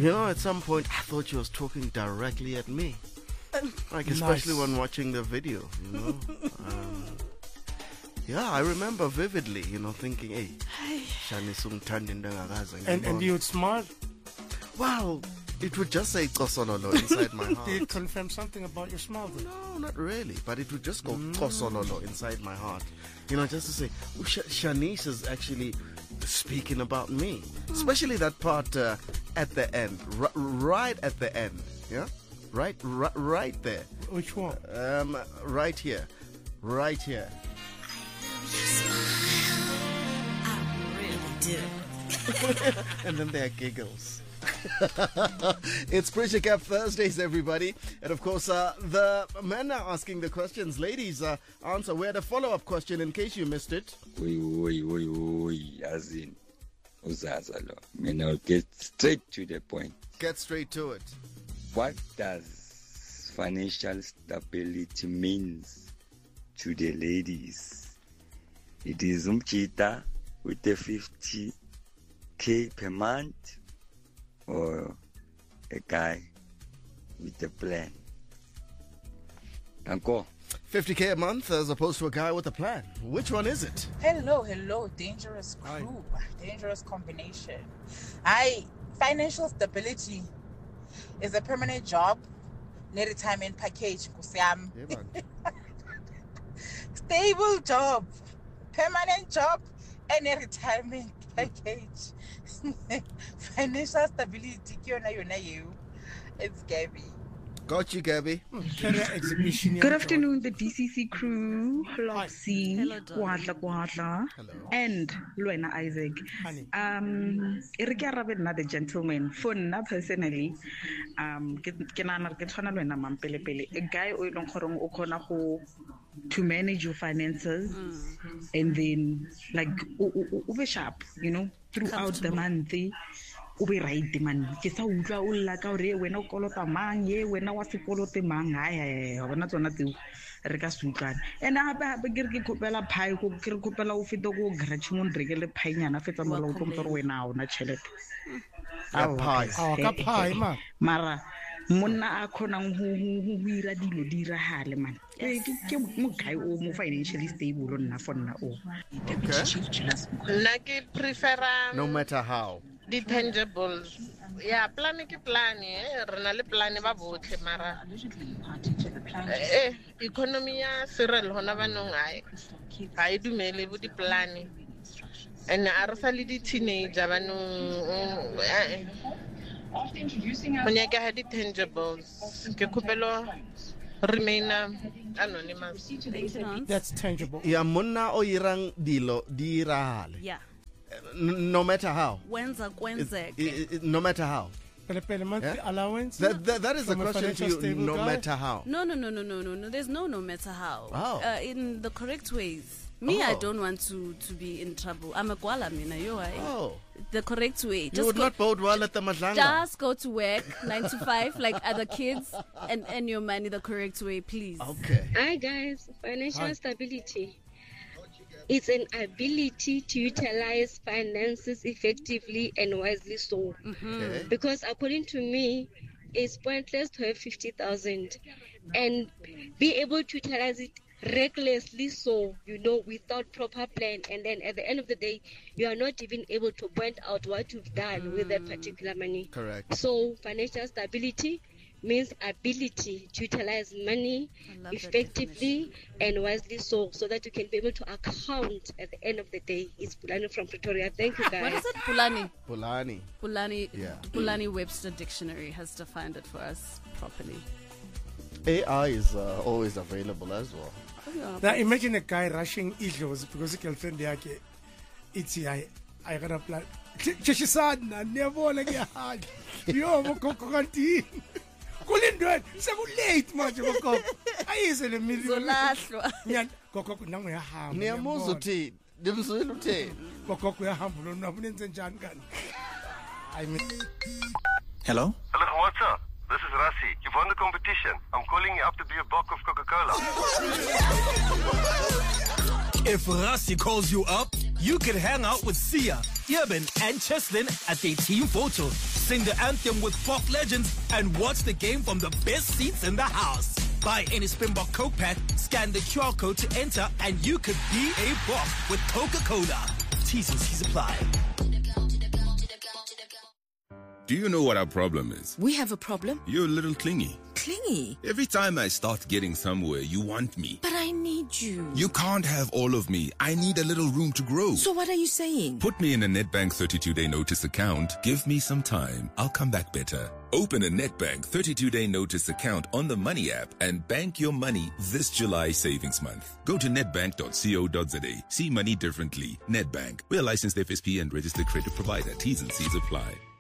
At some point, I thought she was talking directly at me. Like, especially when watching the video, Yeah, I remember vividly, thinking, hey, Shani sumthanda into engakaze. And you would smile? Well, it would just say Kosololo inside my heart. Did it confirm something about your smile? No, not really. But it would just go Kosololo inside my heart. Just to say, Shanice is actually speaking about me. Especially that part at the end. Right at the end. Yeah? Right there. Which one? Right here. Right here. I really do. And then there are giggles. It's Pressure Cap Thursdays, everybody. And of course, the men are asking the questions. Ladies, answer. We had a follow-up question in case you missed it. As in, I'll get straight to the point. Get straight to it. What does financial stability means to the ladies? It is umchita with the 50K per month, or a guy with a plan? Danko. 50K a month as opposed to a guy with a plan. Which one is it? Hello, dangerous crew. Dangerous combination. Financial stability is a permanent job, no retirement package. Stable job, permanent job, and a retirement package. Financial stability, it's Gabby. Got you, Gabby. Good afternoon, the DCC crew, Loxy, Kwadla, and Luena Isaac. Irikarabe the gentleman. For na personally, a guy to manage your finances and then like over sharp, throughout the month. Ube right man ke sa utlwa o lla ka hore wena o kolota mang ye wena wa sekolote mang ha bona tsona tseo re ka sutlana and ha ke re ke khopela phai go ke re khopela o fete go grachimon rekele phai nyana fetsa mo lo tlo wena ona chelete ka phai ma mara monna a khonang ho ira dilo di iragale man ke mo guy o mo financially stable nna for nna o nna ke prefera no matter how the tangibles. Yeah, plan ke plan rena le plan ba botlhe mara economy ya serel hona banong ai dumele bo di plan and a re sa le di teenager banong Monyaka had the tangibles. Kekupelo remain anonymous. That's tangible. Ya monna o irang dilo dirale. Yeah. No matter how. No matter how. Monthly allowance? That is a question to you. No matter how. No. There's no matter how. Oh. In the correct ways. Me, I don't want to be in trouble. I'm a Kuala Mina, the correct way. You would not bode well at the Madlanga. Just go to work 9 to 5 like other kids and earn your money the correct way, please. Okay. Hi guys, financial stability. It's an ability to utilize finances effectively and wisely so. Okay. Because according to me, it's pointless to have 50,000 and be able to utilize it recklessly so, without proper plan, and then at the end of the day you are not even able to point out what you've done with that particular money. Correct. So financial stability means ability to utilize money effectively and wisely so that you can be able to account at the end of the day. It's Pulani from Pretoria. Thank you guys. What is it? Pulani. Yeah. Pulani Webster Dictionary has defined it for us properly. AI is always available as well. Now imagine a guy rushing egos because girlfriend yake ithi I got a plan. Chishisana never like a hard. Yo mokoko kanti. Kulindwe sekulate manje mokoko. Ayise le million. Zolahlwa. Nyana kokoko nangu yahamba. Niyamuza uthi ndimzwile utheni. Kokoko yahamba lo nabo nenze njani kani? Hello? Hello, what's up? This is Rasi. You've won the competition. I'm calling you up to be a block of Coca-Cola. If Rasi calls you up, you can hang out with Sia Eben, and Cheslin at their team photo. Sing the anthem with Pop Legends and watch the game from the best seats in the house. Buy any Springbok Coke pack, scan the QR code to enter, and you could be a Bok with Coca-Cola. T's and C's apply. Do you know what our problem is? We have a problem? You're a little clingy. Clingy? Every time I start getting somewhere, you want me. But I need you. You can't have all of me. I need a little room to grow. So what are you saying? Put me in a Nedbank 32-day notice account. Give me some time. I'll come back better. Open a Nedbank 32-day notice account on the Money app and bank your money this July savings month. Go to nedbank.co.za. See money differently. Nedbank. We are licensed FSP and registered credit provider. T's and C's apply.